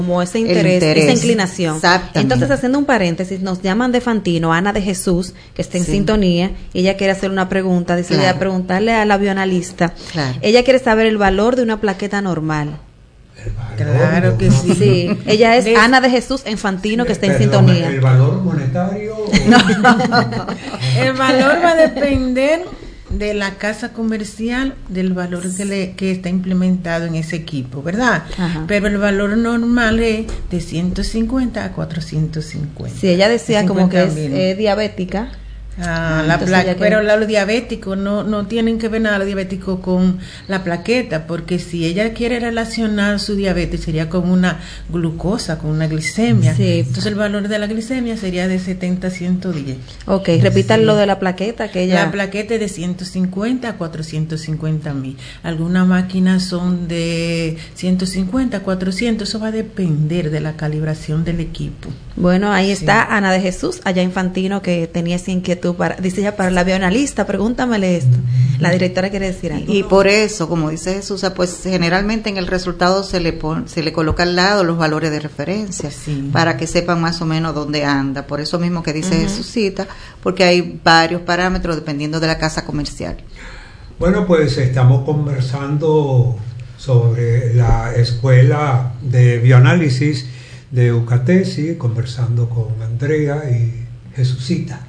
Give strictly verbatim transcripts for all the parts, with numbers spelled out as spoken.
como ese interés, interés, esa inclinación. Exactamente. Entonces, haciendo un paréntesis, nos llaman de Fantino, Ana de Jesús, que está en sí. sintonía, y ella quiere hacer una pregunta, dice, claro. ella preguntarle a la bioanalista, claro. ella quiere saber el valor de una plaqueta normal. Claro que sí. Sí, ella es de... Ana de Jesús en Fantino, sí, que está en perdón, sintonía. ¿El valor monetario? O... No. El valor va a depender de la casa comercial, del valor que, le, que está implementado en ese equipo, ¿verdad? Ajá. Pero el valor normal es de ciento cincuenta a cuatrocientos cincuenta. Sí, ella decía como que es eh, diabética. Ah, la placa, pero los diabéticos no, no tienen que ver nada los diabéticos con la plaqueta, porque si ella quiere relacionar su diabetes sería con una glucosa, con una glicemia. Sí. Entonces el valor de la glicemia sería de setenta a ciento diez. Ok, repitan sí. lo de la plaqueta que ella... La plaqueta es de ciento cincuenta a cuatrocientos cincuenta mil. Algunas máquinas son de ciento cincuenta a cuatrocientos, eso va a depender de la calibración del equipo. Bueno, ahí sí. está Ana de Jesús, allá en Fantino, que tenía esa inquietud. Para, dice ella, para la bioanalista, pregúntamele esto. La directora quiere decir algo. Y por eso, como dice Jesús, pues generalmente en el resultado se le pone, se le coloca al lado los valores de referencia, sí. para que sepan más o menos dónde anda. Por eso mismo que dice uh-huh. Jesucita, porque hay varios parámetros dependiendo de la casa comercial. Bueno, pues estamos conversando sobre la escuela de bioanálisis de Eucatesi, conversando con Andrea y Jesucita.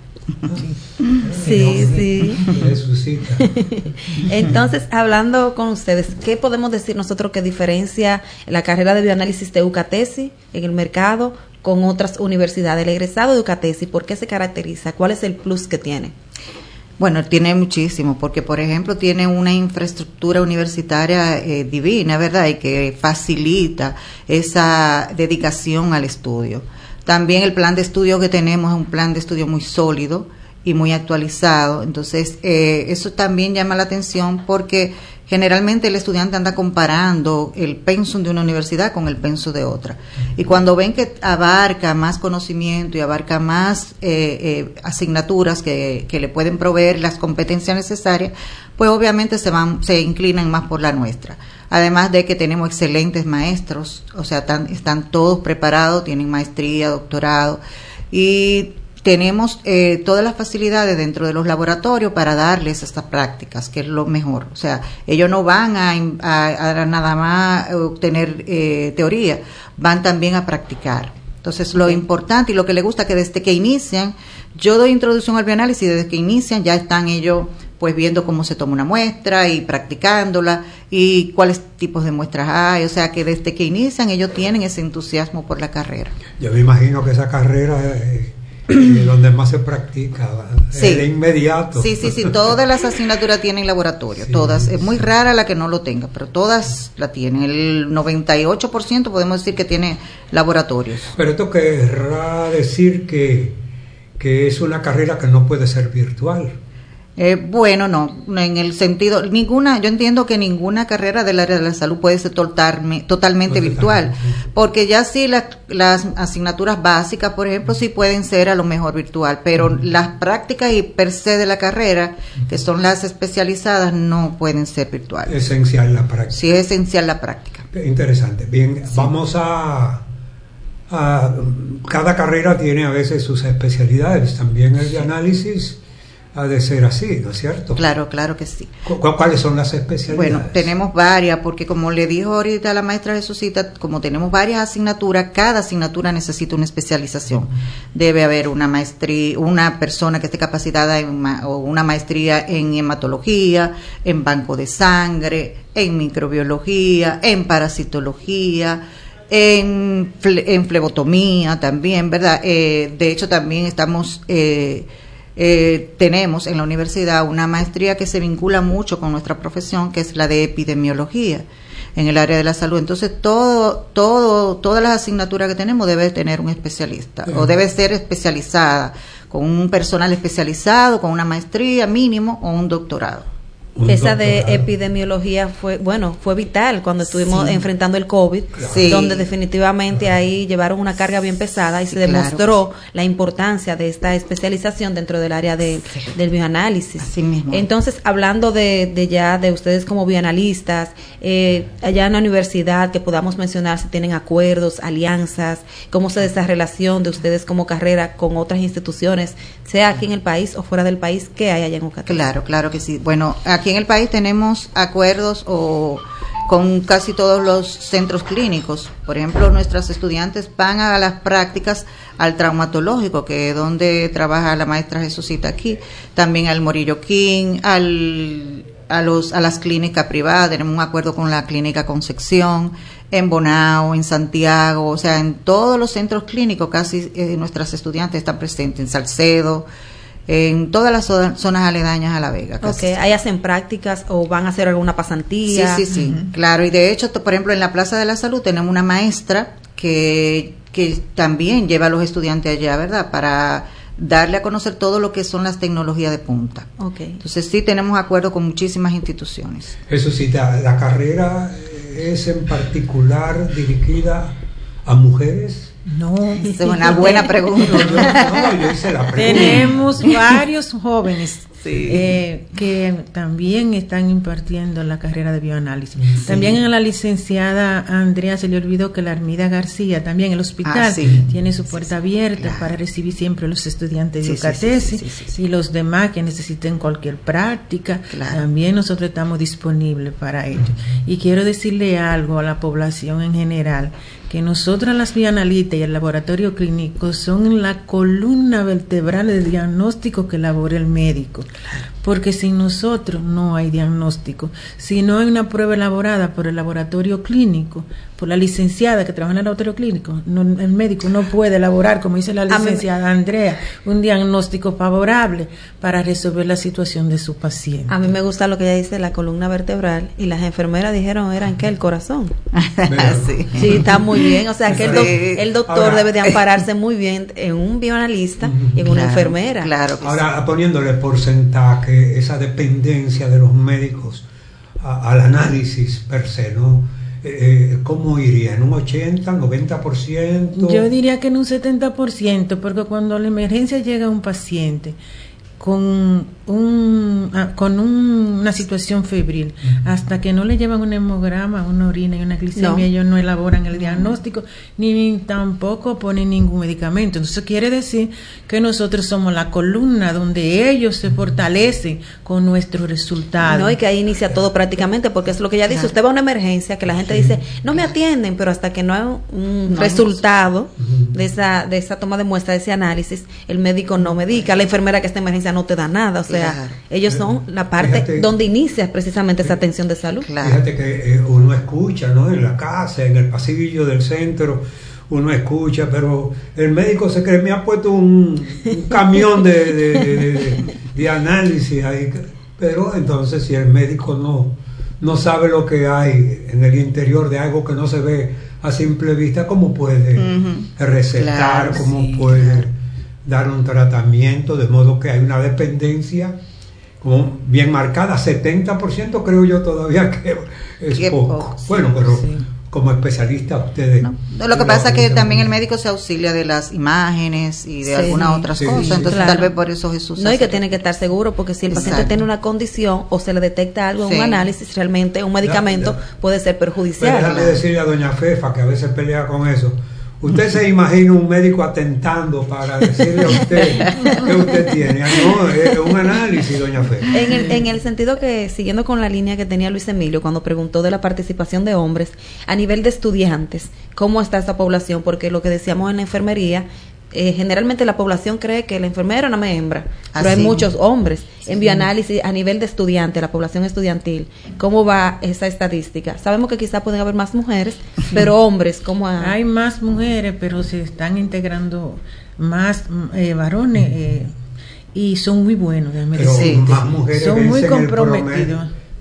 Sí, sí. Jesucita. Entonces, hablando con ustedes, ¿qué podemos decir nosotros que diferencia la carrera de bioanálisis de Eucatesi en el mercado con otras universidades? El egresado de Eucatesi, ¿por qué se caracteriza? ¿Cuál es el plus que tiene? Bueno, tiene muchísimo, porque por ejemplo tiene una infraestructura universitaria eh, divina, ¿verdad? Y que facilita esa dedicación al estudio. También el plan de estudio que tenemos es un plan de estudio muy sólido y muy actualizado. Entonces, eh, eso también llama la atención porque generalmente el estudiante anda comparando el pensum de una universidad con el pensum de otra. Y cuando ven que abarca más conocimiento y abarca más eh, eh, asignaturas que, que le pueden proveer las competencias necesarias, pues obviamente se van, se inclinan más por la nuestra. Además de que tenemos excelentes maestros, o sea, tan, están todos preparados, tienen maestría, doctorado, y tenemos eh, todas las facilidades dentro de los laboratorios para darles estas prácticas, que es lo mejor. O sea, ellos no van a, a, a nada más obtener eh, teoría, van también a practicar. Entonces, lo importante y lo que les gusta que desde que inician, yo doy introducción al bioanálisis, desde que inician ya están ellos pues viendo cómo se toma una muestra y practicándola y cuáles tipos de muestras hay, o sea que desde que inician ellos tienen ese entusiasmo por la carrera. Yo me imagino que esa carrera es eh, donde más se practica, sí. eh, de inmediato. Sí, sí, sí, todas las asignaturas tienen laboratorio, sí, todas, es muy rara la que no lo tenga, pero todas la tienen, el noventa y ocho por ciento podemos decir que tiene laboratorios. Pero esto querrá decir que, que es una carrera que no puede ser virtual. Eh, bueno, no, en el sentido, ninguna, yo entiendo que ninguna carrera del área de la salud puede ser totalmente, totalmente virtual, porque ya sí la, las asignaturas básicas, por ejemplo, sí pueden ser a lo mejor virtual, pero uh-huh. las prácticas y per se de la carrera, que son las especializadas, no pueden ser virtuales. Esencial la práctica. Sí, es esencial la práctica. Interesante. Bien, sí. Vamos a, a, cada carrera tiene a veces sus especialidades, también el de análisis. Ha de ser así, ¿no es cierto? Claro, claro que sí. ¿Cu- ¿Cuáles son las especialidades? Bueno, tenemos varias, porque como le dijo ahorita la maestra Jesucita, como tenemos varias asignaturas, cada asignatura necesita una especialización. Debe haber una maestría, una persona que esté capacitada en ma- o una maestría en hematología, en banco de sangre, en microbiología, en parasitología, en, fle- en flebotomía también, ¿verdad? Eh, de hecho, también estamos... Eh, Eh, tenemos en la universidad una maestría que se vincula mucho con nuestra profesión, que es la de epidemiología en el área de la salud. Entonces, todo, todo, todas las asignaturas que tenemos debe tener un especialista, sí. o debe ser especializada, con un personal especializado, con una maestría mínimo o un doctorado. Esa de epidemiología fue, bueno, fue vital cuando estuvimos sí. enfrentando el COVID, sí. donde definitivamente claro. ahí llevaron una carga bien pesada y se demostró claro. la importancia de esta especialización dentro del área de, sí. del bioanálisis. Así mismo. Entonces, hablando de, de ya de ustedes como bioanalistas, eh, allá en la universidad, que podamos mencionar si tienen acuerdos, alianzas, cómo se da esa relación de ustedes como carrera con otras instituciones, sea aquí en el país o fuera del país, ¿qué hay allá en UCATESI? Claro, claro que sí. Bueno, aquí en el país tenemos acuerdos o con casi todos los centros clínicos. Por ejemplo, nuestras estudiantes van a las prácticas al traumatológico, que es donde trabaja la maestra Jesucita aquí, también al Morillo King, al, a, los, a las clínicas privadas. Tenemos un acuerdo con la Clínica Concepción, en Bonao, en Santiago, o sea, en todos los centros clínicos casi eh, nuestras estudiantes están presentes, en Salcedo, en todas las zonas aledañas a La Vega. Casi. Ok, ¿ahí hacen prácticas o van a hacer alguna pasantía? Sí, sí, sí, uh-huh. claro, y de hecho, por ejemplo, en la Plaza de la Salud tenemos una maestra que, que también lleva a los estudiantes allá, ¿verdad?, para darle a conocer todo lo que son las tecnologías de punta. Okay. Entonces sí tenemos acuerdo con muchísimas instituciones. Eso sí, la, la carrera es en particular dirigida a mujeres. No, es una buena pregunta. No, yo, no, yo hice la pregunta. Tenemos varios jóvenes sí. eh, que también están impartiendo la carrera de bioanálisis. Sí. También a la licenciada Andrea se le olvidó que la Armida García, también el hospital, ah, sí. tiene su puerta sí, abierta claro. para recibir siempre a los estudiantes de sí, UCATESI sí, sí, sí, sí, sí. y los demás que necesiten cualquier práctica. Claro. También nosotros estamos disponibles para ellos. Y quiero decirle algo a la población en general, que nosotras las bioanalistas y el laboratorio clínico son la columna vertebral del diagnóstico que elabora el médico. Porque sin nosotros no hay diagnóstico. Si no hay una prueba elaborada por el laboratorio clínico, por la licenciada que trabaja en el laboratorio clínico, no, el médico no puede elaborar, como dice la licenciada Andrea, un diagnóstico favorable para resolver la situación de su paciente. A mí me gusta lo que ella dice, la columna vertebral, y las enfermeras dijeron, ¿eran qué? El corazón. sí. sí, está muy bien. O sea, que el, doc, el doctor ahora, debe de ampararse muy bien en un bioanalista y en claro, una enfermera. Claro que ahora, sí. poniéndole porcentaje, esa dependencia de los médicos a, al análisis per se, ¿no? Eh, ¿Cómo iría? ¿En un ochenta, noventa por ciento? Yo diría que en un setenta por ciento, porque cuando a la emergencia llega un paciente con un con un, una situación febril, uh-huh. hasta que no le llevan un hemograma, una orina y una glicemia, no. ellos no elaboran el diagnóstico, ni tampoco ponen ningún medicamento. Entonces quiere decir que nosotros somos la columna donde ellos se fortalecen con nuestros resultados. No, y que ahí inicia todo prácticamente, porque es lo que ella dice, claro. usted va a una emergencia, que la gente sí. dice, no me atienden, pero hasta que no hay un no, resultado uh-huh. de esa de esa toma de muestra, de ese análisis, el médico no medica, la enfermera que está en emergencia no te da nada, o sea, claro. ellos son la parte fíjate, donde inicia precisamente esa atención de salud. Claro. Fíjate que eh, uno escucha, ¿no? En la casa, en el pasillo del centro, uno escucha, pero el médico se cree, me ha puesto un, un camión de, de, de, de, de análisis ahí, pero entonces si el médico no, no sabe lo que hay en el interior de algo que no se ve a simple vista, ¿cómo puede uh-huh. recetar? Claro, ¿cómo sí, puede claro. dar un tratamiento? De modo que hay una dependencia como bien marcada, setenta por ciento creo yo todavía que es Qué poco. poco. Bueno, pero sí. como especialista ustedes... No, lo que pasa es que también el médico se auxilia de las imágenes y de sí, algunas otras sí, cosas, sí, entonces claro. tal vez por eso Jesús... No, y que tiene que estar seguro, porque si el Exacto. paciente tiene una condición o se le detecta algo en sí. un análisis, realmente un medicamento ya, ya. puede ser perjudicial. Pero déjame decirle a doña Fefa, que a veces pelea con eso, usted se imagina un médico atentando para decirle a usted que usted tiene. No, es un análisis, doña Fe. En el, en el sentido que, siguiendo con la línea que tenía Luis Emilio, cuando preguntó de la participación de hombres, a nivel de estudiantes, ¿cómo está esa población? Porque lo que decíamos en la enfermería, eh, generalmente la población cree que la enfermera no me hembra, pero Así. hay muchos hombres. Sí. En bioanálisis, a nivel de estudiante, la población estudiantil, ¿cómo va esa estadística? Sabemos que quizá pueden haber más mujeres, pero hombres, ¿cómo ha... Hay más mujeres, pero se están integrando más eh, varones eh, y son muy buenos, pero sí. más mujeres son muy comprometidos.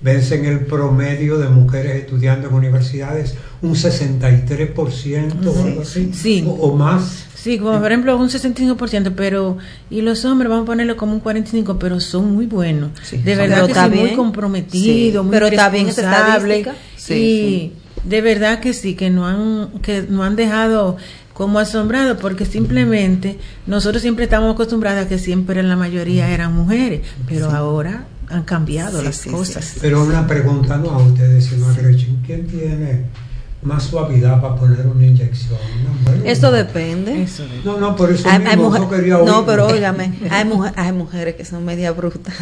vencen el promedio de mujeres estudiando en universidades un sesenta y tres por ciento o algo así, sí. o, o más. Sí, como por ejemplo un sesenta y cinco por ciento, pero y los hombres vamos a ponerlo como un cuarenta y cinco por ciento, pero son muy buenos, sí, de verdad que sí, muy comprometidos, sí, muy pero está bien esa estadística. Sí, y sí. De verdad que sí, que no han que no han dejado como asombrado, porque simplemente nosotros siempre estamos acostumbrados a que siempre la mayoría eran mujeres, pero sí. Ahora han cambiado sí, las sí, cosas. Sí. Pero una pregunta, no a ustedes, sino a Gretchen, ¿quién tiene más suavidad para poner una inyección? No, eso depende. Eso depende. No, no, por eso hay, mismo hay mujer, yo quería oír. No, pero óigame, hay, mujer, hay mujeres que son media brutas.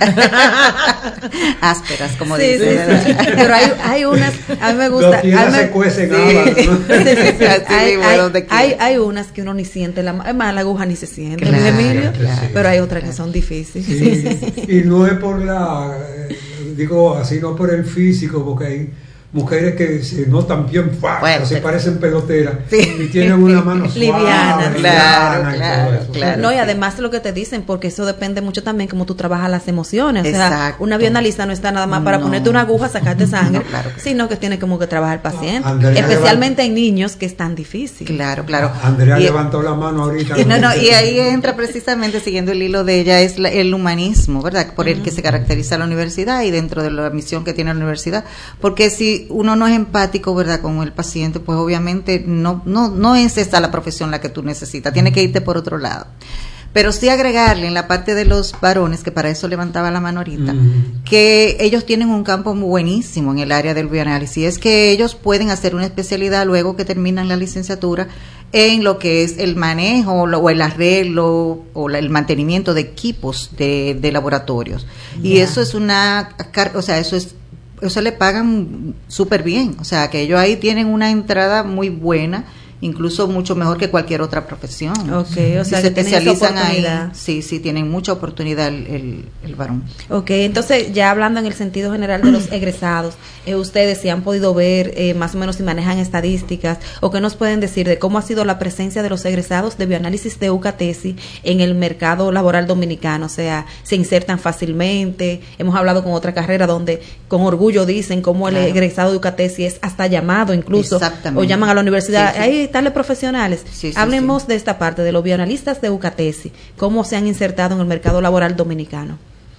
Ásperas, como sí, dicen. Sí, sí. Pero hay, hay unas, a mí me gusta. Los pies se cuecen habas, ¿no? hay, hay, hay, hay unas que uno ni siente, la, es más, la aguja ni se siente, claro, Emilio, claro, pero hay otras que son difíciles. Sí, sí. Y no es por la, eh, digo así, no por el físico, porque hay mujeres que se notan bien fuertes, se parecen peloteras, sí. Y tienen una mano suave, liviana, claro, claro, claro. No, y además lo que te dicen, porque eso depende mucho también cómo tú trabajas las emociones. O sea, exacto. Una bioanalista no está nada más para no. ponerte una aguja, sacarte sangre, no, claro que sino que tiene como que trabajar el paciente, ah, especialmente en niños, que es tan difícil. Claro, claro. Andrea y, levantó la mano ahorita. Y, no, no, y ahí entra precisamente, siguiendo el hilo de ella, es la, el humanismo, ¿verdad? Por el uh-huh. que se caracteriza la universidad y dentro de la misión que tiene la universidad, porque si uno no es empático, ¿verdad?, con el paciente, pues obviamente no no no es esta la profesión la que tú necesitas, tiene que irte por otro lado. Pero sí agregarle en la parte de los varones, que para eso levantaba la mano ahorita, mm. que ellos tienen un campo muy buenísimo en el área del bioanálisis, es que ellos pueden hacer una especialidad luego que terminan la licenciatura en lo que es el manejo o el arreglo o la, el mantenimiento de equipos de, de laboratorios. Yeah. Y eso es una, o sea, eso es eso le pagan súper bien, o sea que ellos ahí tienen una entrada muy buena, incluso mucho mejor que cualquier otra profesión. Okay, o sea, se que especializan ahí. Sí, sí, tienen mucha oportunidad el, el, el varón. Okay, entonces ya hablando en el sentido general de los egresados, eh, ustedes si han podido ver eh, más o menos si manejan estadísticas o qué nos pueden decir de cómo ha sido la presencia de los egresados de bioanálisis de UCATESI en el mercado laboral dominicano, o sea, se insertan fácilmente. Hemos hablado con otra carrera donde con orgullo dicen cómo claro. el egresado de UCATESI es hasta llamado incluso o llaman a la universidad, sí, sí. ahí tales profesionales. Sí, sí, Hablemos sí. de esta parte de los bioanalistas de UCATESI, cómo se han insertado en el mercado laboral dominicano.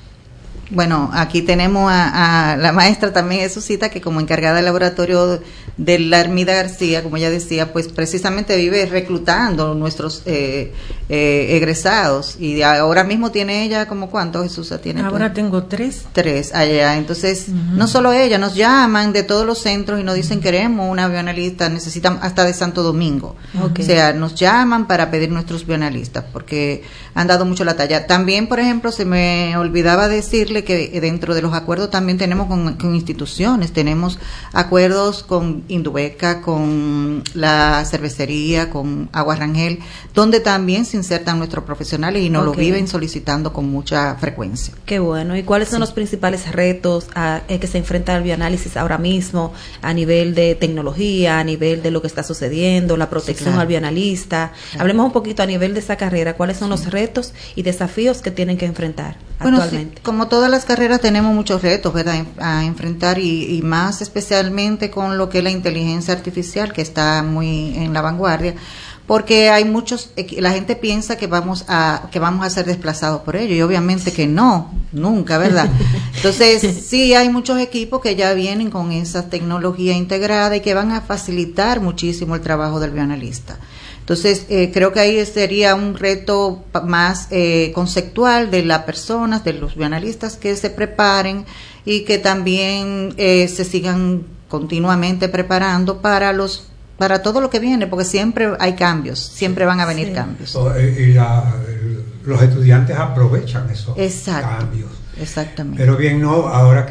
Bueno, aquí tenemos a, a la maestra también, Jesucita, que como encargada del laboratorio de la Hermida García, como ella decía, pues precisamente vive reclutando nuestros eh, eh, egresados. Y ahora mismo tiene ella, ¿como cuántos, Jesús? ¿Tiene ahora pues? tengo tres. Tres allá. Entonces, uh-huh. no solo ella, nos llaman de todos los centros y nos dicen, queremos una bioanalista, necesitan hasta de Santo Domingo. Okay. O sea, nos llaman para pedir nuestros bioanalistas, porque han dado mucho la talla. También, por ejemplo, se me olvidaba decirle que dentro de los acuerdos también tenemos con, con instituciones, tenemos acuerdos con Indubeca, con la cervecería, con Agua Rangel, donde también se insertan nuestros profesionales y nos okay. lo viven solicitando con mucha frecuencia. Qué bueno. ¿Y cuáles son sí. los principales retos a, eh, que se enfrenta el bioanálisis ahora mismo a nivel de tecnología, a nivel de lo que está sucediendo, la protección sí, claro. al bioanalista? Claro. Hablemos un poquito a nivel de esa carrera, ¿cuáles son sí. los retos y desafíos que tienen que enfrentar bueno, actualmente? Sí, como todas las carreras tenemos muchos retos, ¿verdad?, a enfrentar y, y más especialmente con lo que es la inteligencia artificial, que está muy en la vanguardia, porque hay muchos, la gente piensa que vamos a que vamos a ser desplazados por ello y obviamente que no, nunca, ¿verdad? Entonces sí hay muchos equipos que ya vienen con esa tecnología integrada y que van a facilitar muchísimo el trabajo del bioanalista. Entonces, eh, creo que ahí sería un reto más eh, conceptual de las personas, de los bioanalistas, que se preparen y que también eh, se sigan continuamente preparando para los para todo lo que viene, porque siempre hay cambios, siempre van a venir sí. cambios. Y la, los estudiantes aprovechan esos Exacto. cambios. Exactamente. Pero bien, no, ahora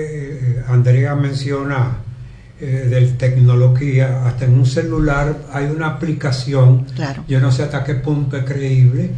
que Andrea menciona Eh, de tecnología, hasta en un celular hay una aplicación, claro. yo no sé hasta qué punto es creíble,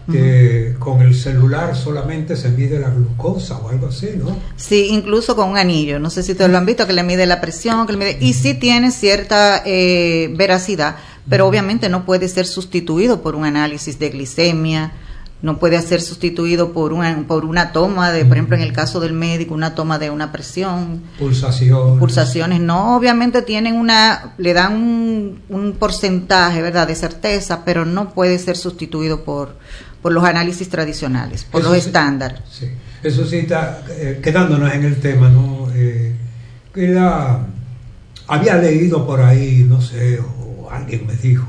que uh-huh. con el celular solamente se mide la glucosa o algo así, ¿no? Sí, incluso con un anillo, no sé si ustedes lo han visto, que le mide la presión, que le mide, y sí tiene cierta eh, veracidad, pero uh-huh. obviamente no puede ser sustituido por un análisis de glicemia, no puede ser sustituido por una, por una toma de, por ejemplo, en el caso del médico, una toma de una presión. Pulsaciones. Pulsaciones, no, obviamente tienen una, le dan un, un porcentaje, ¿verdad?, de certeza, pero no puede ser sustituido por, por los análisis tradicionales, por Eso los sí, estándares. Sí, eso sí está, eh, quedándonos en el tema, ¿no? Eh, que la, había leído por ahí, no sé, o alguien me dijo,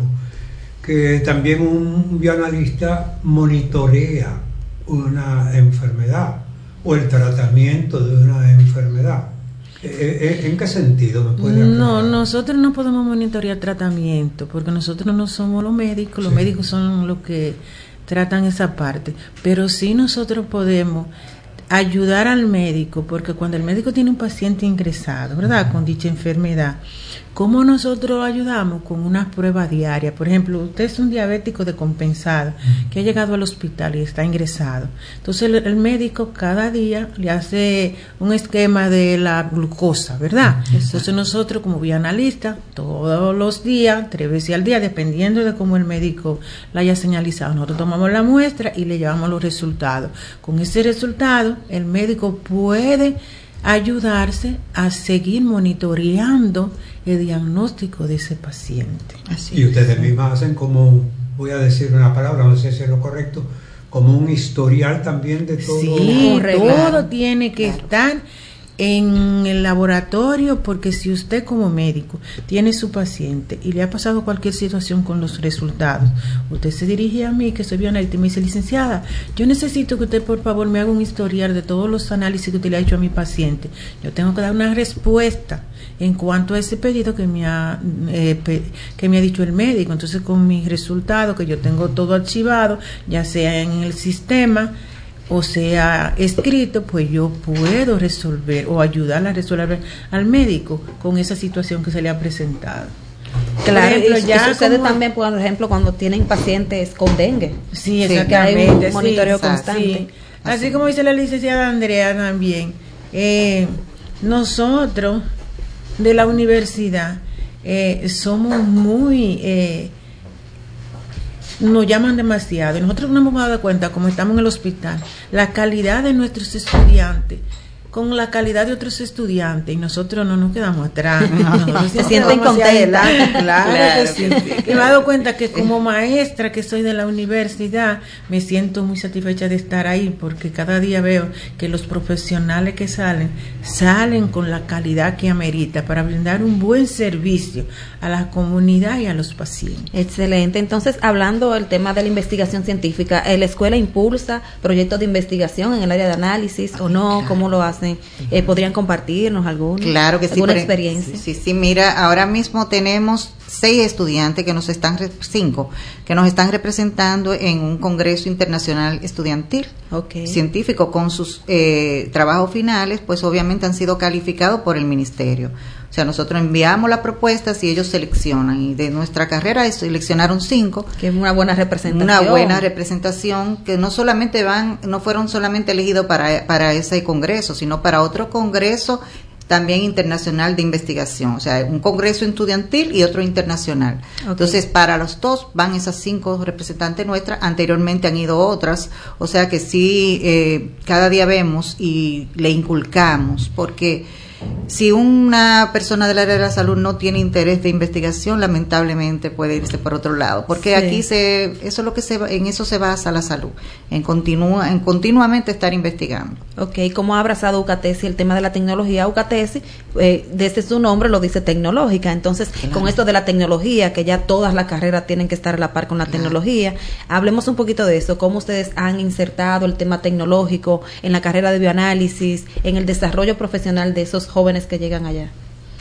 que también un bioanalista monitorea una enfermedad o el tratamiento de una enfermedad. ¿En qué sentido me puede aclarar? No, nosotros no podemos monitorear tratamiento porque nosotros no somos los médicos, los sí. médicos son los que tratan esa parte, pero sí nosotros podemos ayudar al médico, porque cuando el médico tiene un paciente ingresado, ¿verdad?, uh-huh, con dicha enfermedad, ¿cómo nosotros lo ayudamos? Con una prueba diaria. Por ejemplo, usted es un diabético decompensado uh-huh, que ha llegado al hospital y está ingresado. Entonces el, el médico cada día le hace un esquema de la glucosa, ¿verdad? Uh-huh. Entonces nosotros como bioanalistas, todos los días, tres veces al día, dependiendo de cómo el médico la haya señalizado, nosotros tomamos la muestra y le llevamos los resultados. Con ese resultado, el médico puede ayudarse a seguir monitoreando el diagnóstico de ese paciente. Así y ustedes es. mismas hacen como, voy a decir una palabra, no sé si es lo correcto, como un historial también de todo. Sí, todo tiene que claro. estar en el laboratorio, porque si usted como médico tiene su paciente y le ha pasado cualquier situación con los resultados, usted se dirige a mí, que soy bioanalista, y me dice: licenciada, yo necesito que usted por favor me haga un historial de todos los análisis que usted le ha hecho a mi paciente. Yo tengo que dar una respuesta en cuanto a ese pedido que me ha eh, pe- que me ha dicho el médico. Entonces, con mis resultados, que yo tengo todo archivado, ya sea en el sistema o sea escrito, pues yo puedo resolver o ayudar a resolver al médico con esa situación que se le ha presentado. Claro, por ejemplo, y, ya y sucede como, también, por ejemplo, cuando tienen pacientes con dengue. Sí, exactamente. Sí, hay un monitoreo sí, constante. Sí. Así, Así como dice la licenciada Andrea también, eh, nosotros de la universidad eh, somos muy... Eh, nos llaman demasiado y nosotros nos hemos dado cuenta, como estamos en el hospital, la calidad de nuestros estudiantes con la calidad de otros estudiantes, y nosotros no nos quedamos atrás. No, se sienten contentos. Claro, claro que sí. sí. Y me he dado cuenta que como maestra que soy de la universidad, me siento muy satisfecha de estar ahí, porque cada día veo que los profesionales que salen, salen con la calidad que amerita para brindar un buen servicio a la comunidad y a los pacientes. Excelente. Entonces, hablando del tema de la investigación científica, ¿la escuela impulsa proyectos de investigación en el área de análisis o no? Claro. ¿Cómo lo hace? Eh, ¿Podrían compartirnos alguna, claro que sí, alguna experiencia? Sí, sí, sí, mira, ahora mismo tenemos seis estudiantes que nos están, cinco, que nos están representando en un congreso internacional estudiantil, okay, científico, con sus eh, trabajos finales, pues obviamente han sido calificados por el ministerio. O sea, nosotros enviamos las propuestas y ellos seleccionan, y de nuestra carrera seleccionaron cinco. Que es una buena representación. Una buena representación, que no solamente van, no fueron solamente elegidos para, para ese congreso, sino para otro congreso también internacional de investigación. O sea, un congreso estudiantil y otro internacional. Okay. Entonces, para los dos van esas cinco representantes nuestras. Anteriormente han ido otras. O sea que sí, eh, cada día vemos y le inculcamos, porque si una persona del área de la salud no tiene interés de investigación, lamentablemente puede irse por otro lado, porque sí, aquí se, eso es lo que se, en eso se basa la salud, en continua, en continuamente estar investigando. Okay, ¿cómo ha abrazado UCATESI el tema de la tecnología? UCATESI, eh, desde su nombre lo dice tecnológica, entonces claro, con esto de la tecnología, que ya todas las carreras tienen que estar a la par con la claro, tecnología, hablemos un poquito de eso, cómo ustedes han insertado el tema tecnológico en la carrera de bioanálisis, en el desarrollo profesional de esos jóvenes que llegan allá.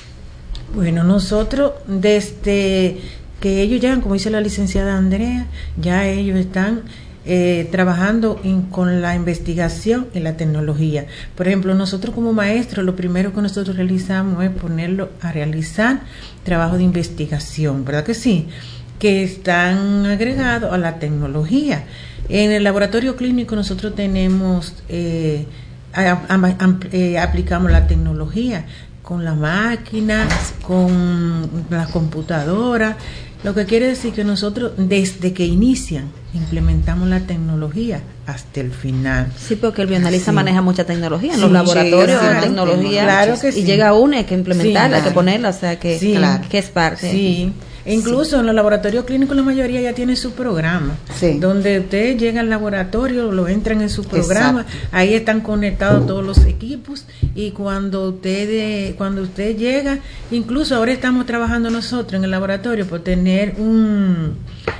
Bueno, nosotros desde que ellos llegan, como dice la licenciada Andrea, ya ellos están eh, trabajando en, con la investigación y la tecnología. Por ejemplo, nosotros como maestros, lo primero que nosotros realizamos es ponerlo a realizar trabajo de investigación, ¿verdad que sí? Que están agregados a la tecnología. En el laboratorio clínico nosotros tenemos eh, a, a, a, eh, aplicamos la tecnología con las máquinas, con las computadoras, Lo que quiere decir que nosotros, desde que inician, implementamos la tecnología hasta el final. Sí, porque el bioanalista sí. maneja mucha tecnología en sí, los laboratorios, sí, tecnología, claro que sí. y llega uno y hay que implementarla, sí, claro. hay que ponerla, o sea que, sí, claro. que es parte. Sí. E incluso sí. en los laboratorios clínicos la mayoría ya tiene su programa, sí. donde usted llega al laboratorio, lo entran en su programa, exacto. ahí están conectados todos los equipos y cuando usted cuando usted llega, incluso ahora estamos trabajando nosotros en el laboratorio por tener un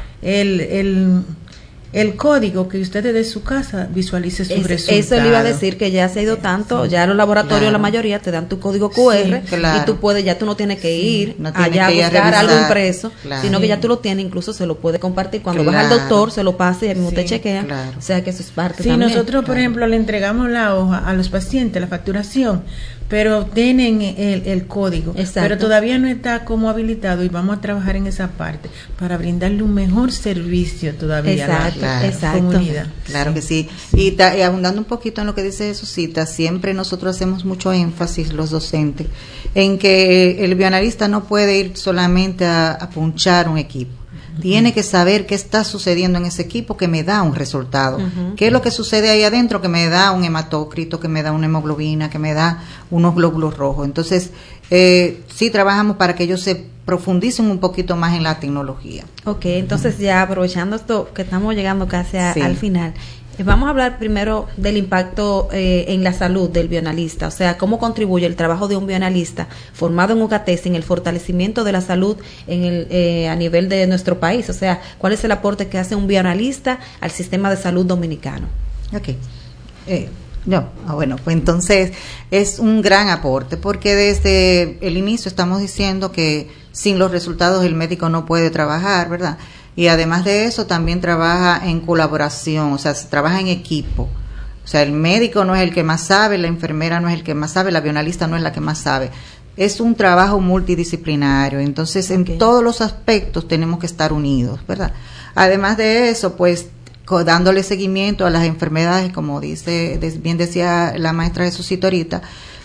el el el código que usted desde su casa visualice su es, resultado. Eso le iba a decir que ya se ha ido tanto, sí, ya los laboratorios claro. la mayoría te dan tu código Q R sí, claro. y tú puedes, ya tú no tienes que ir sí, no allá a buscar a algo impreso, claro. sino que ya tú lo tienes, incluso se lo puedes compartir. Cuando claro. vas al doctor, se lo pasa y a mismo sí, te chequea. Claro. O sea que eso es parte sí, también. Sí, nosotros, por claro. ejemplo, le entregamos la hoja a los pacientes, la facturación, pero tienen el, el código, exacto. pero todavía no está como habilitado y vamos a trabajar en esa parte para brindarle un mejor servicio todavía exacto, a la, claro, la comunidad. Claro sí. que sí. sí. Y, ta, y abundando un poquito en lo que dice Susita, siempre nosotros hacemos mucho énfasis, los docentes, en que el bioanalista no puede ir solamente a, a punchar un equipo. Tiene que saber qué está sucediendo en ese equipo que me da un resultado. Uh-huh. ¿Qué es lo que sucede ahí adentro? Que me da un hematócrito, que me da una hemoglobina, que me da unos glóbulos rojos. Entonces, eh, sí trabajamos para que ellos se profundicen un poquito más en la tecnología. Ok, entonces uh-huh. ya aprovechando esto que estamos llegando casi a, sí. al final, vamos a hablar primero del impacto eh, en la salud del bioanalista, o sea, cómo contribuye el trabajo de un bioanalista formado en UCATESI en el fortalecimiento de la salud en el, eh, a nivel de nuestro país, o sea, cuál es el aporte que hace un bioanalista al sistema de salud dominicano. Ok, eh, no, ah, bueno, pues entonces es un gran aporte, porque desde el inicio estamos diciendo que sin los resultados el médico no puede trabajar, ¿verdad? Y además de eso también trabaja en colaboración, o sea, se trabaja en equipo. O sea, el médico no es el que más sabe, la enfermera no es el que más sabe, la bioanalista no es la que más sabe. Es un trabajo multidisciplinario, entonces okay. en todos los aspectos tenemos que estar unidos, ¿verdad? Además de eso, pues dándole seguimiento a las enfermedades, como dice, bien decía la maestra Jesucita ahorita,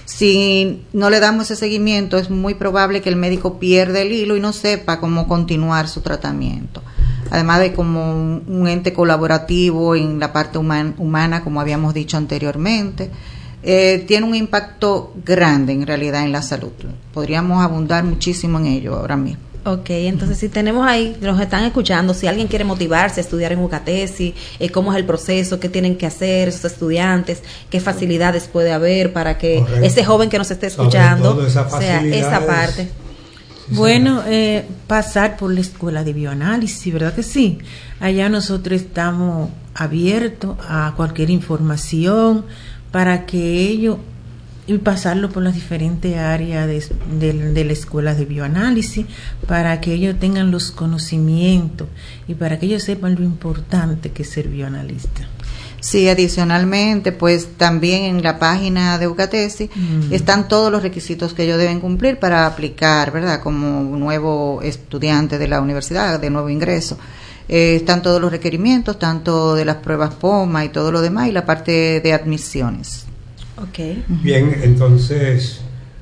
si no le damos ese seguimiento es muy probable que el médico pierda el hilo y no sepa cómo continuar su tratamiento. Además de como un, un ente colaborativo en la parte human, humana, como habíamos dicho anteriormente, eh, tiene un impacto grande en realidad en la salud. Podríamos abundar muchísimo en ello ahora mismo. Ok, entonces si tenemos ahí, nos están escuchando, si alguien quiere motivarse a estudiar en UCATESI, eh, cómo es el proceso, qué tienen que hacer esos estudiantes, qué facilidades puede haber para que correcto. Ese joven que nos esté escuchando, o sea, esa parte. Sí, bueno, eh, pasar por la escuela de bioanálisis, ¿verdad que sí? Allá nosotros estamos abiertos a cualquier información para que ellos y pasarlo por las diferentes áreas de, de, de la escuela de bioanálisis para que ellos tengan los conocimientos y para que ellos sepan lo importante que es ser bioanalista. Sí, adicionalmente, pues también en la página de UCATESI mm. están todos los requisitos que ellos deben cumplir para aplicar, ¿verdad? Como nuevo estudiante de la universidad, de nuevo ingreso. Eh, están todos los requerimientos, tanto de las pruebas POMA y todo lo demás, y la parte de admisiones. Okay. Bien, entonces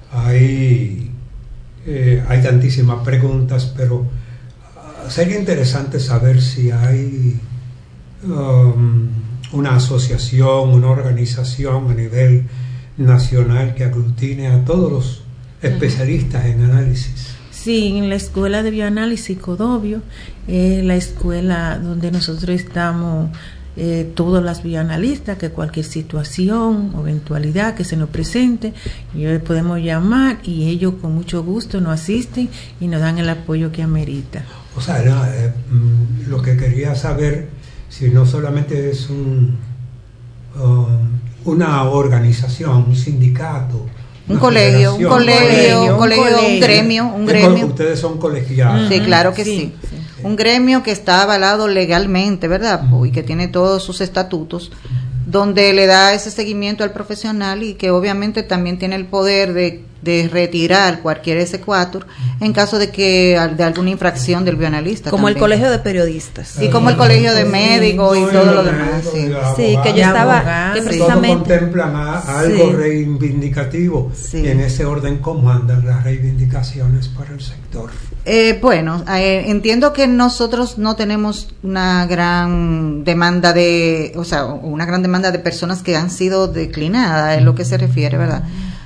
hay eh, hay tantísimas preguntas, pero uh, sería interesante saber si hay um, una asociación, una organización a nivel nacional que aglutine a todos los especialistas en análisis. Sí, en la escuela de bioanálisis Codovio, eh, la escuela donde nosotros estamos Eh, todos las bioanalistas, que cualquier situación o eventualidad que se nos presente, ellos podemos llamar y ellos con mucho gusto nos asisten y nos dan el apoyo que amerita. O sea, no, eh, lo que quería saber, si no solamente es un um, una organización, un sindicato, un colegio, un colegio, un colegio, un gremio, un gremio. Ustedes son colegiados. Sí, claro que sí. sí. sí. Un gremio que está avalado legalmente, ¿verdad? Uh-huh. Y que tiene todos sus estatutos, donde le da ese seguimiento al profesional y que obviamente también tiene el poder de de retirar cualquier exequatur en caso de que de alguna infracción del bioanalista. Como también. El colegio de periodistas. Y como el colegio de médicos y todo lo demás. Sí, sí, que yo estaba... Que precisamente, todo contempla más algo sí. reivindicativo. Sí. Y en ese orden, ¿cómo andan las reivindicaciones para el sector? Eh, bueno, eh, entiendo que nosotros no tenemos una gran demanda de, o sea, una gran demanda de personas que han sido declinadas, en lo que se refiere, ¿verdad?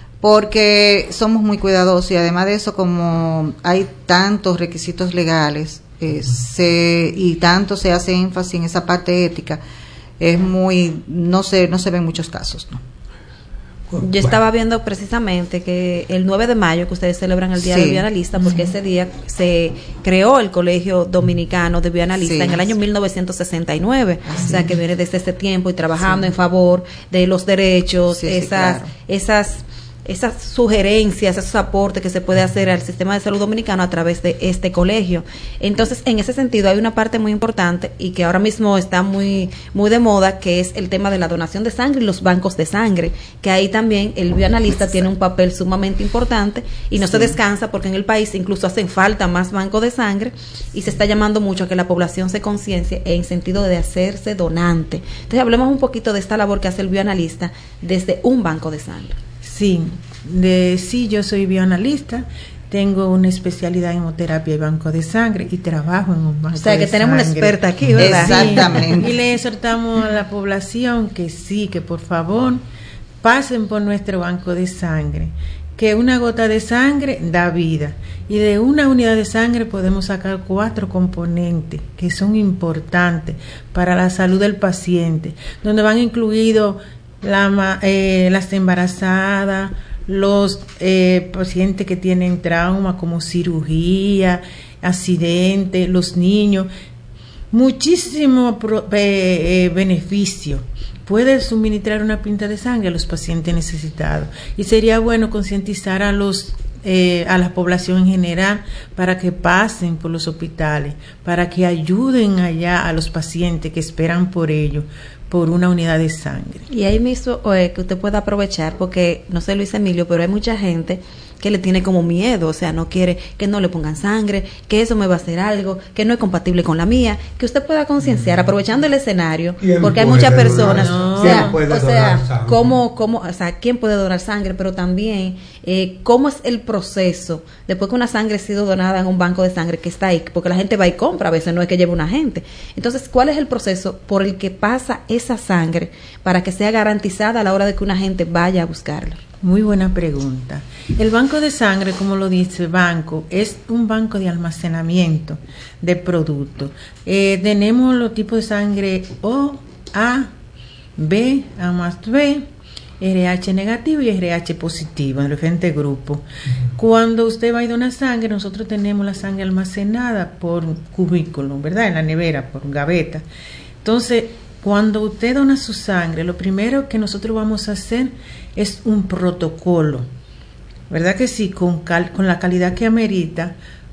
Porque somos muy cuidadosos y además de eso, como hay tantos requisitos legales eh, se, y tanto se hace énfasis en esa parte ética, es muy, no se, no se ven muchos casos, ¿no? Yo bueno. estaba viendo precisamente que el nueve de mayo, que ustedes celebran el Día sí. del Bioanalista, porque uh-huh. ese día se creó el Colegio Dominicano de Bioanalistas sí. en el año mil novecientos sesenta y nueve, sí. o sea que viene desde ese tiempo y trabajando sí. en favor de los derechos, sí, esas, sí, claro. esas esas sugerencias, esos aportes que se puede hacer al sistema de salud dominicano a través de este colegio. Entonces, en ese sentido, hay una parte muy importante y que ahora mismo está muy muy de moda, que es el tema de la donación de sangre y los bancos de sangre, que ahí también el bioanalista tiene un papel sumamente importante y no sí. se descansa, porque en el país incluso hacen falta más bancos de sangre y se está llamando mucho a que la población se conciencie en sentido de hacerse donante. Entonces, hablemos un poquito de esta labor que hace el bioanalista desde un banco de sangre. Sí, de, sí, yo soy bioanalista, tengo una especialidad en hemoterapia y banco de sangre y trabajo en un banco de sangre. O sea, que tenemos una experta aquí, ¿verdad? Exactamente. Y le exhortamos a la población que sí, que por favor pasen por nuestro banco de sangre, que una gota de sangre da vida y de una unidad de sangre podemos sacar cuatro componentes que son importantes para la salud del paciente, donde van incluidos La, eh, las embarazadas, los eh, pacientes que tienen trauma como cirugía, accidente, los niños, muchísimo pro, eh, eh, beneficio. Puede suministrar una pinta de sangre a los pacientes necesitados y sería bueno concientizar a los eh, a la población en general para que pasen por los hospitales, para que ayuden allá a los pacientes que esperan por ello, por una unidad de sangre. Y ahí mismo eh, que usted pueda aprovechar, porque no sé Luis Emilio, pero hay mucha gente que le tiene como miedo, o sea, no quiere que no le pongan sangre, que eso me va a hacer algo, que no es compatible con la mía, que usted pueda concienciar, aprovechando el escenario, porque hay muchas personas, no, o sea, o sea cómo, cómo, o sea, quién puede donar sangre, pero también eh, cómo es el proceso después que una sangre ha sido donada en un banco de sangre que está ahí, porque la gente va y compra, a veces no es que lleve una gente. Entonces, ¿cuál es el proceso por el que pasa esa sangre para que sea garantizada a la hora de que una gente vaya a buscarla? Muy buena pregunta. El banco de sangre, como lo dice el banco, es un banco de almacenamiento de productos. Eh, tenemos los tipos de sangre O, A, B, A más B, R H negativo y R H positivo en diferentes grupos. Cuando usted va a donar sangre, nosotros tenemos la sangre almacenada por cubículo, ¿verdad? En la nevera, por gaveta. Entonces, cuando usted dona su sangre, lo primero que nosotros vamos a hacer es un protocolo, ¿verdad que sí? Con, cal, con la calidad que amerita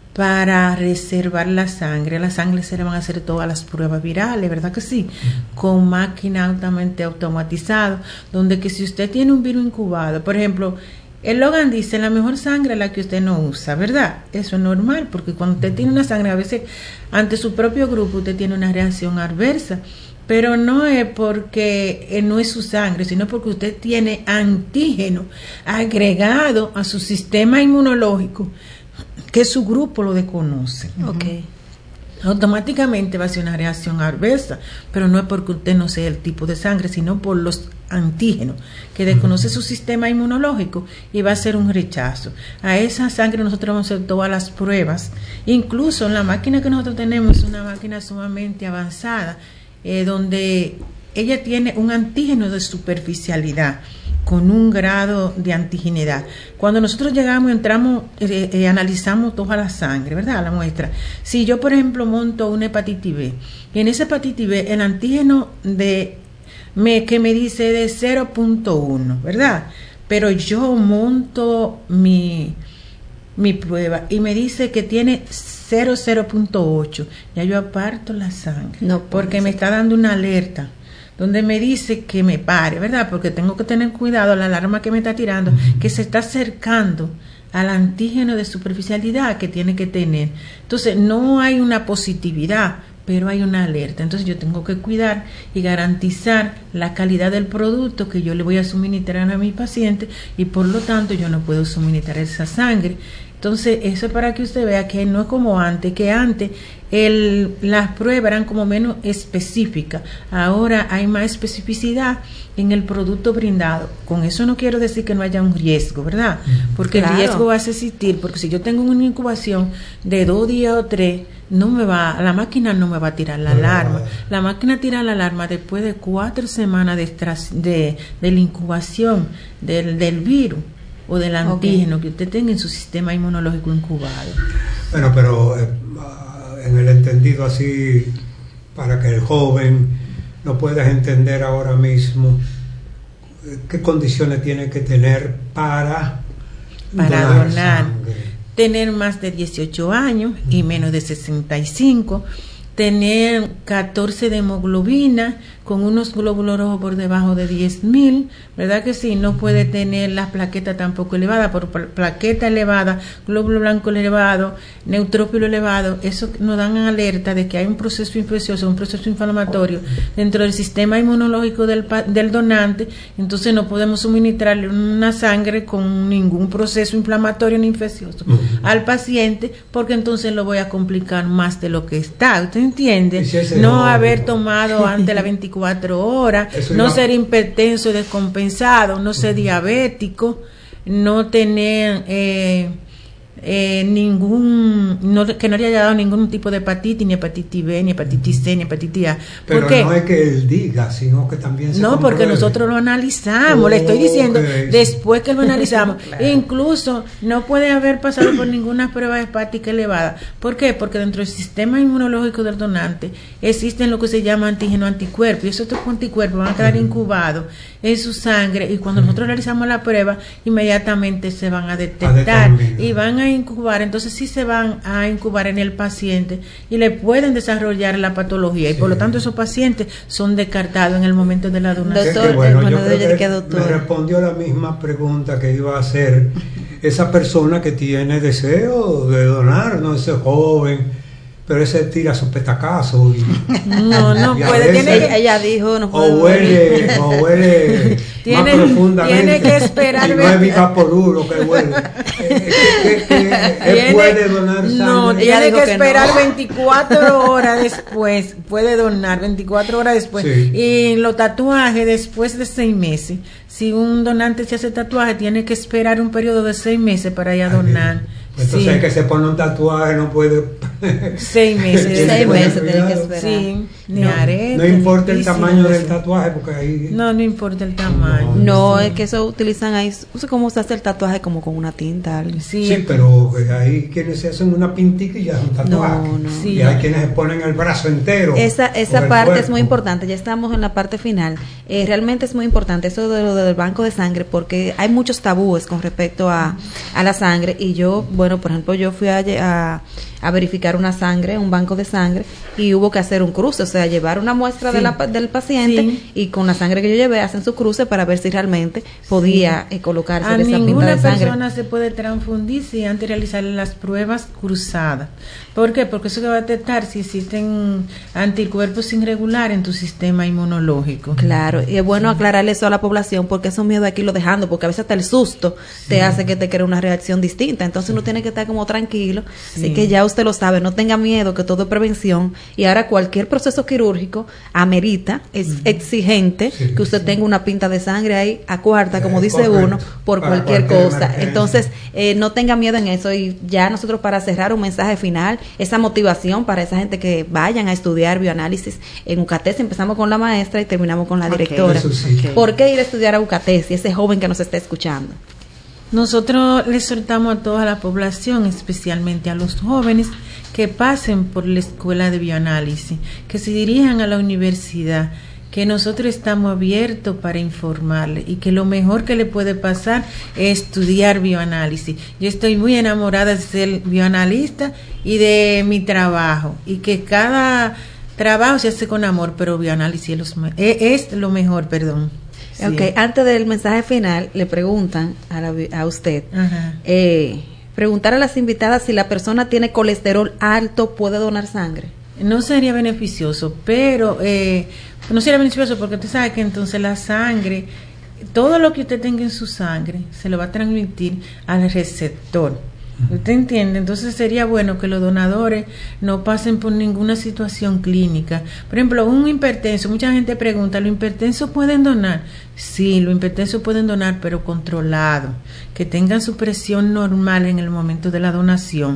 para reservar la sangre. La sangre se le van a hacer todas las pruebas virales, ¿verdad que sí? Con máquina altamente automatizada, donde que si usted tiene un virus incubado, por ejemplo, el Logan dice, la mejor sangre es la que usted no usa, ¿verdad? Eso es normal, porque cuando usted tiene una sangre, a veces ante su propio grupo usted tiene una reacción adversa, pero no es porque no es su sangre, sino porque usted tiene antígeno agregado a su sistema inmunológico, que su grupo lo desconoce. Okay. Automáticamente va a ser una reacción adversa, pero no es porque usted no sea el tipo de sangre, sino por los antígenos que desconoce su sistema inmunológico y va a ser un rechazo. A esa sangre nosotros vamos a hacer todas las pruebas, incluso en la máquina que nosotros tenemos, es una máquina sumamente avanzada, eh, donde ella tiene un antígeno de superficialidad con un grado de antigenidad. Cuando nosotros llegamos, entramos, eh, eh, analizamos toda la sangre, ¿verdad? La muestra. Si yo, por ejemplo, monto una hepatitis B, y en esa hepatitis B, el antígeno de me, que me dice de cero punto uno, ¿verdad? Pero yo monto mi, mi prueba y me dice que tiene cero punto ocho, ya yo aparto la sangre, no, porque me está dando una alerta, donde me dice que me pare, ¿verdad? Porque tengo que tener cuidado, la alarma que me está tirando, uh-huh. que se está acercando al antígeno de superficialidad que tiene que tener. Entonces, no hay una positividad, pero hay una alerta. Entonces, yo tengo que cuidar y garantizar la calidad del producto que yo le voy a suministrar a mi paciente y, por lo tanto, yo no puedo suministrar esa sangre. Entonces, eso es para que usted vea que no es como antes, que antes el, las pruebas eran como menos específicas. Ahora hay más especificidad en el producto brindado. Con eso no quiero decir que no haya un riesgo, ¿verdad? Porque claro. el riesgo va a existir, porque si yo tengo una incubación de dos días o tres, no me va, la máquina no me va a tirar la alarma. La máquina tira la alarma después de cuatro semanas de, de, de la incubación del, del virus o del antígeno okay. que usted tenga en su sistema inmunológico incubado. Bueno, pero eh, en el entendido así, para que el joven no puedas entender ahora mismo qué condiciones tiene que tener para, para donar, donar tener más de dieciocho años y menos de sesenta y cinco, tener catorce de hemoglobina con unos glóbulos rojos por debajo de diez mil, ¿verdad que sí? No puede tener las plaquetas tampoco elevadas, por plaqueta elevada, glóbulo blanco elevado, neutrófilo elevado, eso nos dan alerta de que hay un proceso infeccioso, un proceso inflamatorio dentro del sistema inmunológico del, del donante. Entonces no podemos suministrarle una sangre con ningún proceso inflamatorio ni infeccioso uh-huh. al paciente, porque entonces lo voy a complicar más de lo que está, ¿usted entiende? Si no no haber tomado antes la veinticuatro horas, no ser hipertenso y descompensado, no ser diabético, no tener eh, eh, ningún, no, que no le haya dado ningún tipo de hepatitis, ni hepatitis B, ni hepatitis C, ni hepatitis A. Pero ¿Por no es que él diga, sino que también se No, compruebe. Porque nosotros lo analizamos, oh, le estoy diciendo, okay. después que lo analizamos, claro. Incluso no puede haber pasado por ninguna prueba hepática elevada. ¿Por qué? Porque dentro del sistema inmunológico del donante existen lo que se llama antígeno anticuerpo, y esos anticuerpos van a quedar uh-huh. incubados en su sangre, y cuando uh-huh. nosotros realizamos la prueba, inmediatamente se van a detectar a y van a incubar. Entonces sí se van a incubar en el paciente y le pueden desarrollar la patología, sí. y por lo tanto esos pacientes son descartados en el momento de la donación. Doctor, bueno, bueno, yo creo que doctor. Me respondió la misma pregunta que iba a hacer esa persona que tiene deseo de donar, no ese joven, pero ese tira su petacazo y, no no y puede tiene que, ella dijo no puede o huele o huele tiene, más profundamente tiene que esperar y no es Vivaporuro que huele eh, que, que, que él puede donar sangre. No, tiene que, que esperar no. veinticuatro horas después, puede donar veinticuatro horas después, sí. Y los tatuajes después de seis meses, si un donante se hace tatuaje tiene que esperar un periodo de seis meses para ir a donar. Entonces sí. El que se pone un tatuaje no puede seis meses seis meses tiene que esperar, sí, ni no, arete, no importa el tamaño del tatuaje porque ahí no no importa el tamaño, no, sí. Es que eso utilizan ahí, no sé cómo se hace el tatuaje, como con una tinta, sí, sí, pero hay quienes se hacen una pintica y ya es un tatuaje, no, no. y Sí. hay quienes se ponen el brazo entero, esa esa parte cuerpo. Es muy importante, ya estamos en la parte final, eh, realmente es muy importante eso de lo del banco de sangre, porque hay muchos tabúes con respecto a, a la sangre, y yo, bueno, por ejemplo, yo fui a, a, a verificar una sangre, un banco de sangre, y hubo que hacer un cruce, o sea, llevar una muestra sí. de la, del paciente, sí. y con la sangre que yo llevé hacen su cruce para ver si realmente podía sí. eh, colocarse a esa pinta de sangre. Ninguna persona se puede transfundir si antes de realizar las pruebas cruzadas. ¿Por qué? Porque eso que va a detectar si existen anticuerpos irregulares en tu sistema inmunológico. Claro, y es bueno sí. aclararle eso a la población, porque esos miedos aquí lo dejando, porque a veces hasta el susto sí. te hace que te cree una reacción distinta, entonces sí. uno tiene que estar como tranquilo, sí. así que ya usted lo sabe, no tenga miedo, que todo es prevención, y ahora cualquier proceso quirúrgico amerita, es uh-huh. exigente sí, que usted sí. tenga una pinta de sangre ahí a cuarta, eh, como dice correcto. Uno, por cualquier, cualquier cosa, emergencia. Entonces eh, no tenga miedo en eso, y ya nosotros, para cerrar, un mensaje final, esa motivación para esa gente que vayan a estudiar bioanálisis en UCATESI. Empezamos con la maestra y terminamos con la okay, directora. Sí. Okay. ¿Por qué ir a estudiar a UCATESI, ese joven que nos está escuchando? Nosotros les soltamos a toda la población, especialmente a los jóvenes, que pasen por la escuela de bioanálisis, que se dirijan a la universidad, que nosotros estamos abiertos para informarle, y que lo mejor que le puede pasar es estudiar bioanálisis. Yo estoy muy enamorada de ser bioanalista y de mi trabajo, y que cada trabajo se hace con amor, pero bioanálisis es, los, es, es lo mejor, perdón. Sí. Ok, antes del mensaje final, le preguntan a, la, a usted, eh, preguntar a las invitadas si la persona tiene colesterol alto, ¿puede donar sangre? No sería beneficioso, pero eh, no sería beneficioso porque usted sabe que entonces la sangre, todo lo que usted tenga en su sangre, se lo va a transmitir al receptor. ¿Usted entiende? Entonces sería bueno que los donadores no pasen por ninguna situación clínica. Por ejemplo, un hipertenso, mucha gente pregunta, ¿los hipertensos pueden donar? Sí, los hipertensos pueden donar, pero controlado, que tengan su presión normal en el momento de la donación.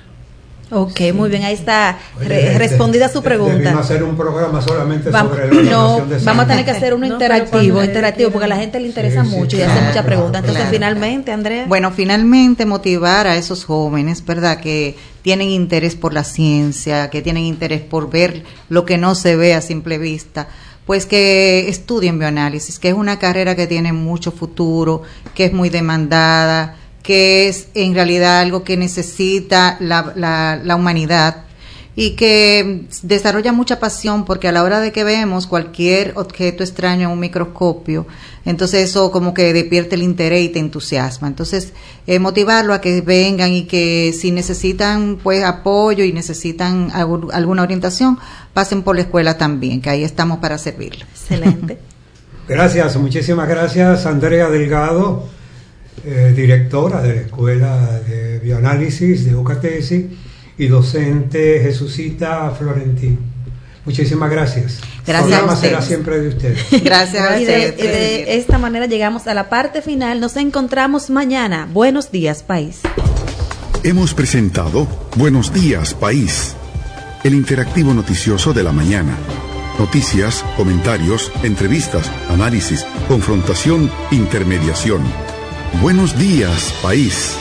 Ok, sí. Muy bien, ahí está re Oye, respondida de, su pregunta. Debimos hacer un programa solamente vamos, sobre la no, de vamos a tener que hacer uno no, interactivo, interactivo, porque a la gente le interesa sí, mucho sí, y claro, hace muchas preguntas. Entonces, claro. Finalmente, Andrea. Bueno, finalmente motivar a esos jóvenes, ¿verdad?, que tienen interés por la ciencia, que tienen interés por ver lo que no se ve a simple vista, pues que estudien bioanálisis, que es una carrera que tiene mucho futuro, que es muy demandada, que es en realidad algo que necesita la, la, la humanidad y que desarrolla mucha pasión, porque a la hora de que vemos cualquier objeto extraño en un microscopio, entonces eso como que despierta el interés y te entusiasma. Entonces, eh, motivarlo a que vengan y que si necesitan pues apoyo y necesitan algún, alguna orientación, pasen por la escuela también, que ahí estamos para servirlo. Excelente. Gracias, muchísimas gracias, Andrea Delgado, Eh, directora de la Escuela de Bioanálisis de UCATESI y docente Jesucita Florentín. Muchísimas gracias. Gracias. El programa será siempre de ustedes. Gracias a ustedes. Y de, de esta manera llegamos a la parte final. Nos encontramos mañana. Buenos días, país. Hemos presentado Buenos días, país, el interactivo noticioso de la mañana. Noticias, comentarios, entrevistas, análisis, confrontación, intermediación. Buenos días, país.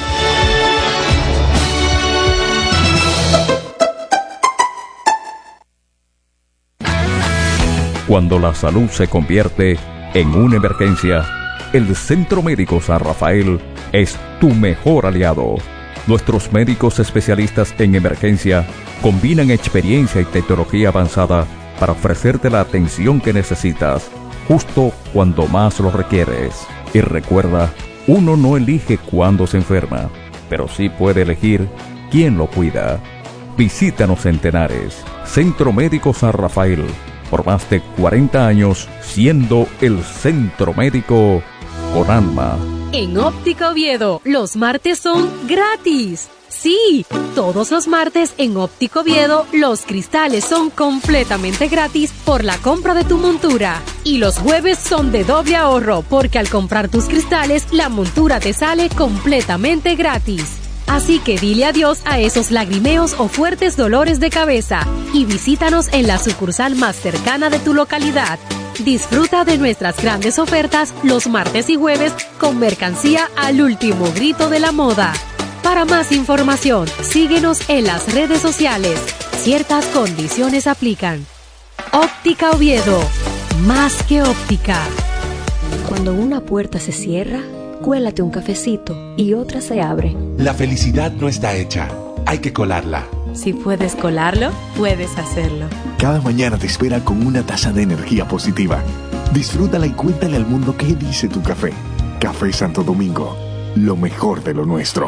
Cuando la salud se convierte en una emergencia, el Centro Médico San Rafael es tu mejor aliado. Nuestros médicos especialistas en emergencia combinan experiencia y tecnología avanzada para ofrecerte la atención que necesitas, justo cuando más lo requieres. Y recuerda, uno no elige cuándo se enferma, pero sí puede elegir quién lo cuida. Visítanos en Tenares, Centro Médico San Rafael, por más de cuarenta años siendo el centro médico con alma. En Óptica Oviedo, los martes son gratis. Sí, todos los martes en Óptica Oviedo, los cristales son completamente gratis por la compra de tu montura. Y los jueves son de doble ahorro, porque al comprar tus cristales, la montura te sale completamente gratis. Así que dile adiós a esos lagrimeos o fuertes dolores de cabeza y visítanos en la sucursal más cercana de tu localidad. Disfruta de nuestras grandes ofertas los martes y jueves con mercancía al último grito de la moda. Para más información, síguenos en las redes sociales. Ciertas condiciones aplican. Óptica Oviedo, más que óptica. Cuando una puerta se cierra, cuélate un cafecito y otra se abre. La felicidad no está hecha, hay que colarla. Si puedes colarlo, puedes hacerlo. Cada mañana te espera con una taza de energía positiva. Disfrútala y cuéntale al mundo qué dice tu café. Café Santo Domingo, lo mejor de lo nuestro.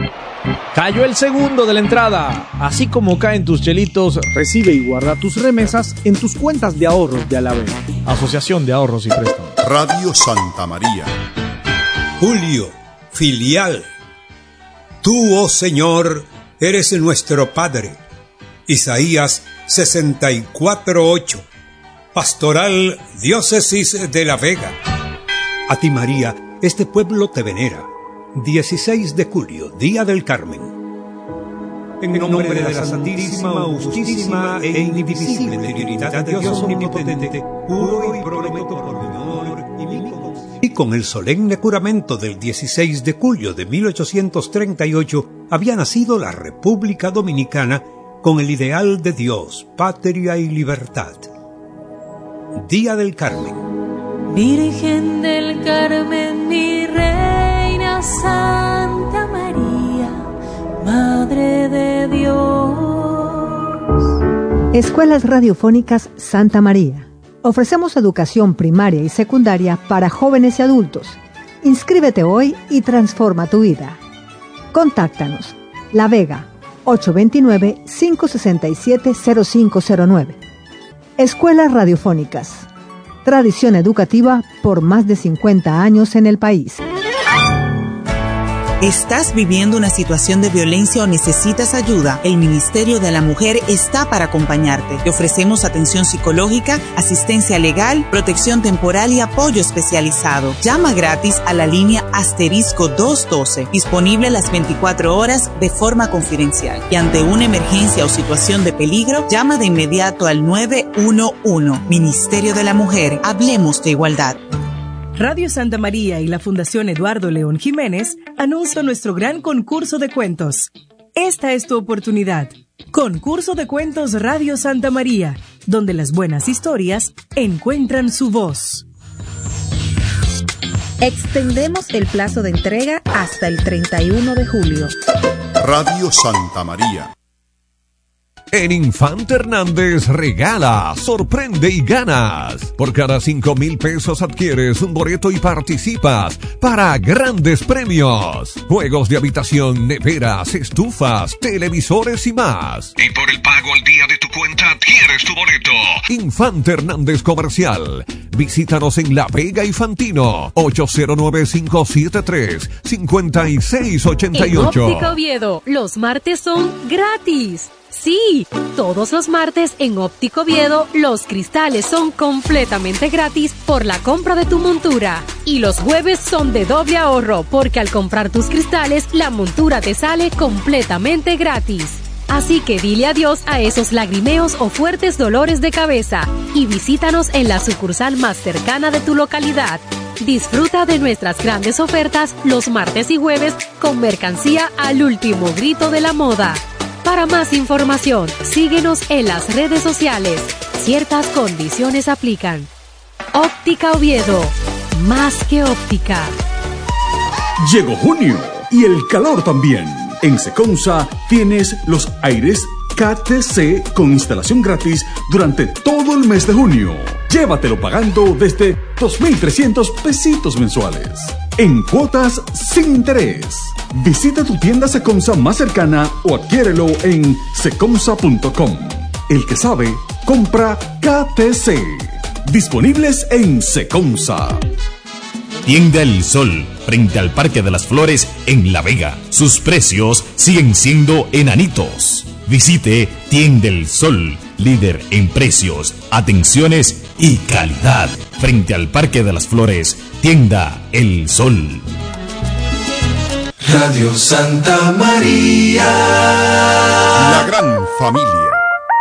Cayó el segundo de la entrada. Así como caen tus chelitos, recibe y guarda tus remesas en tus cuentas de ahorros de Alavés. Asociación de Ahorros y Préstamos. Radio Santa María. Julio, filial. Tú, oh Señor, eres nuestro Padre. Isaías sesenta y cuatro ocho. Pastoral Diócesis de La Vega. A ti, María, este pueblo te venera. dieciséis de julio, Día del Carmen. En el nombre de la Santísima, Justísima e Indivisible Trinidad de Dios Omnipotente, juro y prometo por mi honor y mi conocimiento. Y con el solemne juramento del dieciséis de julio de mil ochocientos treinta y ocho, había nacido la República Dominicana con el ideal de Dios, patria y libertad. Día del Carmen. Virgen del Carmen, mi reina Santa María, Madre de Dios. Escuelas Radiofónicas Santa María. Ofrecemos educación primaria y secundaria para jóvenes y adultos. Inscríbete hoy y transforma tu vida. Contáctanos. La Vega, ocho dos nueve, cinco seis siete, cero cinco cero nueve. Escuelas Radiofónicas. Tradición educativa por más de cincuenta años en el país. ¿Estás viviendo una situación de violencia o necesitas ayuda? El Ministerio de la Mujer está para acompañarte. Te ofrecemos atención psicológica, asistencia legal, protección temporal y apoyo especializado. Llama gratis a la línea asterisco doscientos doce, disponible las veinticuatro horas de forma confidencial. Y ante una emergencia o situación de peligro, llama de inmediato al nueve uno uno. Ministerio de la Mujer, hablemos de igualdad. Radio Santa María y la Fundación Eduardo León Jiménez anuncian nuestro gran concurso de cuentos. Esta es tu oportunidad. Concurso de Cuentos Radio Santa María, donde las buenas historias encuentran su voz. Extendemos el plazo de entrega hasta el treinta y uno de julio. Radio Santa María. En Infante Hernández regala, sorprende y ganas. Por cada cinco mil pesos adquieres un boleto y participas para grandes premios. Juegos de habitación, neveras, estufas, televisores y más. Y por el pago al día de tu cuenta adquieres tu boleto. Infante Hernández Comercial. Visítanos en La Vega y Fantino. ocho cero nueve, cinco siete tres, cinco seis ocho ocho. En Óptica Oviedo, los martes son gratis. Sí, todos los martes en Óptico Oviedo los cristales son completamente gratis por la compra de tu montura. Y los jueves son de doble ahorro porque al comprar tus cristales la montura te sale completamente gratis. Así que dile adiós a esos lagrimeos o fuertes dolores de cabeza y visítanos en la sucursal más cercana de tu localidad. Disfruta de nuestras grandes ofertas los martes y jueves con mercancía al último grito de la moda. Para más información, síguenos en las redes sociales. Ciertas condiciones aplican. Óptica Oviedo, más que óptica. Llegó junio y el calor también. En Seconsa tienes los aires K T C con instalación gratis durante todo el mes de junio. Llévatelo pagando desde dos mil trescientos pesitos mensuales. En cuotas sin interés. Visita tu tienda Seconsa más cercana o adquiérelo en seconsa punto com. El que sabe, compra K T C. Disponibles en Seconsa. Tienda El Sol, frente al Parque de las Flores en La Vega. Sus precios siguen siendo enanitos. Visite Tienda El Sol, líder en precios, atenciones y calidad. Frente al Parque de las Flores, Tienda El Sol. Radio Santa María. La gran familia.